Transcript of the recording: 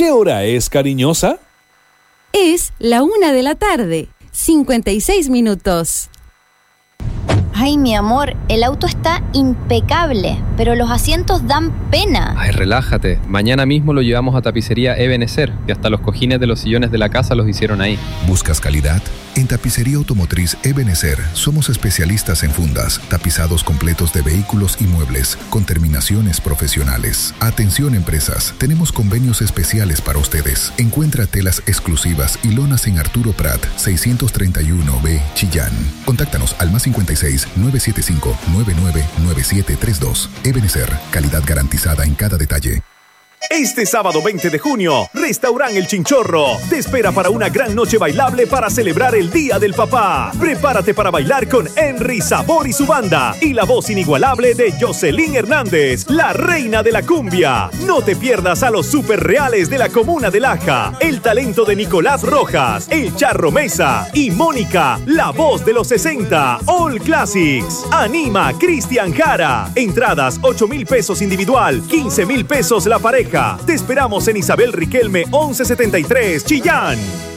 ¿Qué hora es, cariñosa? Es la 1:00 p.m, 56 minutos. Ay, mi amor, el auto está impecable, pero los asientos dan pena. Ay, relájate. Mañana mismo lo llevamos a Tapicería Ebenezer, que hasta los cojines de los sillones de la casa los hicieron ahí. ¿Buscas calidad? En Tapicería Automotriz Ebenezer somos especialistas en fundas, tapizados completos de vehículos y muebles, con terminaciones profesionales. Atención empresas, tenemos convenios especiales para ustedes. Encuentra telas exclusivas y lonas en Arturo Prat, 631B, Chillán. Contáctanos al +56 975 999732. Ebenezer, calidad garantizada en cada detalle. Este sábado 20 de junio, Restaurant El Chinchorro te espera para una gran noche bailable para celebrar el Día del Papá. Prepárate para bailar con Henry Sabor y su banda y la voz inigualable de Jocelyn Hernández, la reina de la cumbia. No te pierdas a los super reales de la comuna de Laja, el talento de Nicolás Rojas, el Charro Mesa y Mónica, la voz de los 60, All Classics. Anima Cristian Jara. Entradas 8,000 pesos individual, 15,000 pesos la pareja. Te esperamos en Isabel Riquelme 1173, Chillán.